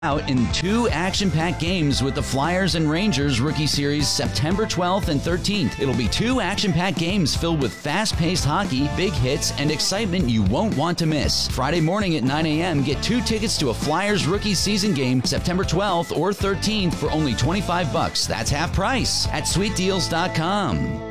out in 2 action-packed games with the Flyers and Rangers Rookie Series September 12th and 13th. It'll be 2 action-packed games filled with fast-paced hockey, big hits, and excitement you won't want to miss. Friday morning at 9 a.m., get 2 tickets to a Flyers Rookie Season game September 12th or 13th for only $25. That's half price at sweetdeals.com.